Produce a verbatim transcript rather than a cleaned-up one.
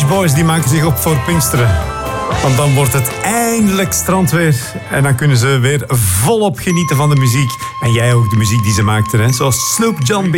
Boys die maken zich op voor Pinksteren. Want dan wordt het eindelijk strandweer. En dan kunnen ze weer volop genieten van de muziek. En jij ook de muziek die ze maakten. Hè? Zoals Sloop John B.